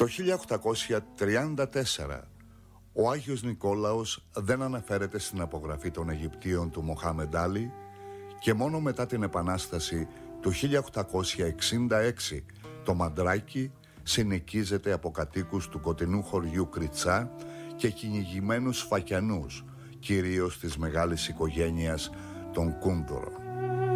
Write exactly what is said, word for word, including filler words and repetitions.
Το χίλια οκτακόσια τριάντα τέσσερα ο Άγιος Νικόλαος δεν αναφέρεται στην απογραφή των Αιγυπτίων του Μοχάμεντ Άλι και μόνο μετά την Επανάσταση του χίλια οκτακόσια εξήντα έξι το Μαντράκι συνοικίζεται από κατοίκους του κοντινού χωριού Κριτσά και κυνηγημένους φακιανούς, κυρίως της μεγάλης οικογένειας των Κούνδωρων.